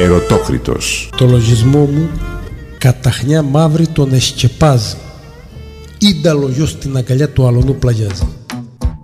Ερωτόκριτος. Το λογισμό μου καταχνιά μαύρη τον εσκεπάζει. Ήντα λογιό στην αγκαλιά του αλωνού πλαγιάζει.